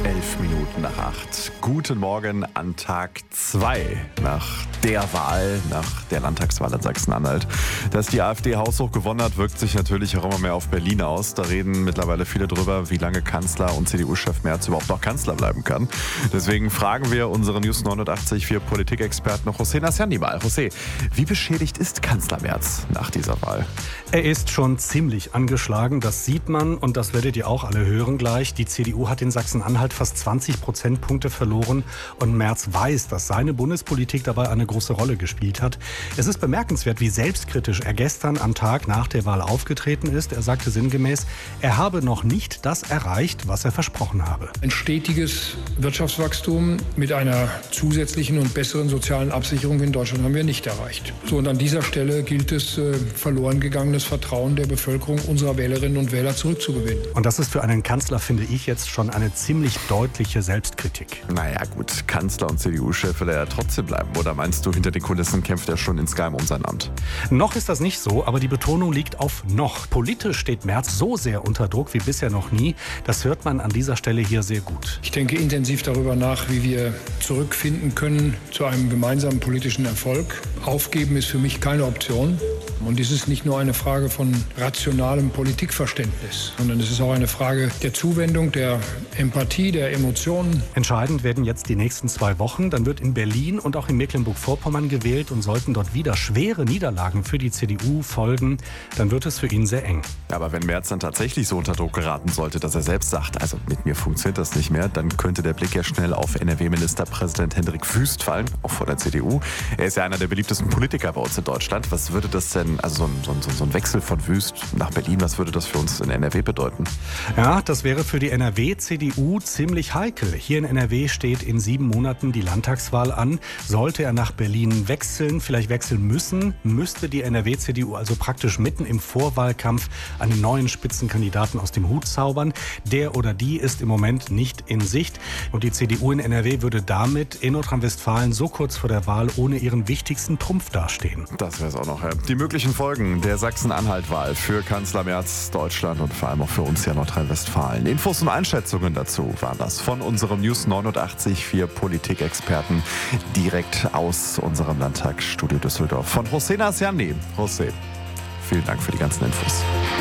7:11. Guten Morgen an Tag 2 nach der Wahl, nach der Landtagswahl in Sachsen-Anhalt. Dass die AfD haushoch gewonnen hat, wirkt sich natürlich auch immer mehr auf Berlin aus. Da reden mittlerweile viele drüber, wie lange Kanzler und CDU-Chef Merz überhaupt noch Kanzler bleiben kann. Deswegen fragen wir unseren News 89.4 Politikexperten José Nasciani mal. José, wie beschädigt ist Kanzler Merz nach dieser Wahl? Er ist schon ziemlich angeschlagen, das sieht man und das werdet ihr auch alle hören gleich. Die CDU hat in Sachsen-Anhalt fast 20 Prozentpunkte verloren und Merz weiß, dass seine Bundespolitik dabei eine große Rolle gespielt hat. Es ist bemerkenswert, wie selbstkritisch er gestern am Tag nach der Wahl aufgetreten ist. Er sagte sinngemäß, er habe noch nicht das erreicht, was er versprochen habe. Ein stetiges Wirtschaftswachstum mit einer zusätzlichen und besseren sozialen Absicherung in Deutschland haben wir nicht erreicht. So, und an dieser Stelle gilt es, verloren gegangenes Vertrauen der Bevölkerung, unserer Wählerinnen und Wähler zurückzugewinnen. Und das ist für einen Kanzler, finde ich, jetzt schon eine ziemlich deutliche Selbstkritik. Naja gut, Kanzler und CDU-Chef will er ja trotzdem bleiben. Oder meinst du, hinter den Kulissen kämpft er schon insgeheim um sein Amt? Noch ist das nicht so, aber die Betonung liegt auf noch. Politisch steht Merz so sehr unter Druck wie bisher noch nie. Das hört man an dieser Stelle hier sehr gut. Ich denke intensiv darüber nach, wie wir zurückfinden können zu einem gemeinsamen politischen Erfolg. Aufgeben ist für mich keine Option. Und dies ist nicht nur eine Frage von rationalem Politikverständnis, sondern es ist auch eine Frage der Zuwendung, der Empathie, der Emotionen. Entscheidend werden jetzt die nächsten 2 Wochen. Dann wird in Berlin und auch in Mecklenburg-Vorpommern gewählt und sollten dort wieder schwere Niederlagen für die CDU folgen, dann wird es für ihn sehr eng. Aber wenn Merz dann tatsächlich so unter Druck geraten sollte, dass er selbst sagt, also mit mir funktioniert das nicht mehr, dann könnte der Blick ja schnell auf NRW-Ministerpräsident Hendrik Wüst fallen, auch vor der CDU. Er ist ja einer der beliebtesten Politiker bei uns in Deutschland. Was würde das denn, also so ein Wechsel von Wüst nach Berlin, was würde das für uns in NRW bedeuten? Ja, das wäre für die NRW-CDU ziemlich heikel. Hier in NRW steht in 7 Monaten die Landtagswahl an. Sollte er nach Berlin wechseln, vielleicht wechseln müssen, müsste die NRW-CDU also praktisch mitten im Vorwahlkampf einen neuen Spitzenkandidaten aus dem Hut zaubern. Der oder die ist im Moment nicht in Sicht. Und die CDU in NRW würde damit in Nordrhein-Westfalen so kurz vor der Wahl ohne ihren wichtigsten Trumpf dastehen. Das wäre es auch noch. Ja. Die möglichen Folgen der Sachsen-Anhalt-Wahl für Kanzler Merz, Deutschland und vor allem auch für uns hier in Nordrhein-Westfalen. Infos und Einschätzungen dazu waren das von unserem News 89.4 Politikexperten direkt aus unserem Landtagsstudio Düsseldorf. Von José Nasciani. José, vielen Dank für die ganzen Infos.